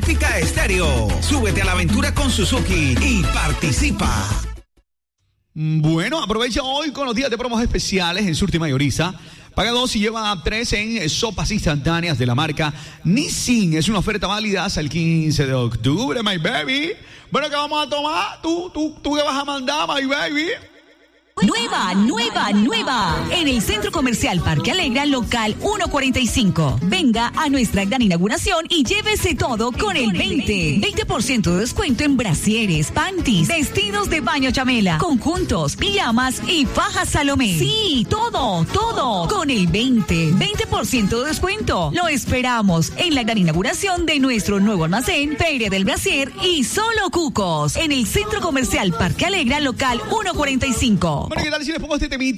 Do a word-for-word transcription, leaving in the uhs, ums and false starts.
Olímpica Estéreo. Súbete a la aventura con Suzuki y participa. Bueno, aprovecha hoy con los días de promos especiales en Surti Mayoriza. Paga dos y lleva tres en sopas instantáneas de la marca Nissin. Es una oferta válida hasta el quince de octubre, my baby. Bueno, ¿qué vamos a tomar? ¿Tú, tú, tú qué vas a mandar, my baby? Nueva, nueva, nueva. En el Centro Comercial Parque Alegra, local ciento cuarenta y cinco. Venga a nuestra gran inauguración y llévese todo con el veinte. veinte por ciento de descuento en brasieres, panties, vestidos de baño chamela, conjuntos, pijamas y fajas Salomé. Sí, todo, todo con el veinte. veinte por ciento de descuento. Lo esperamos en la gran inauguración de nuestro nuevo almacén, Feria del Brasier y Solo Cucos. En el Centro Comercial Parque Alegra, local ciento cuarenta y cinco. Bueno, ¿qué tal si les pongo este temita?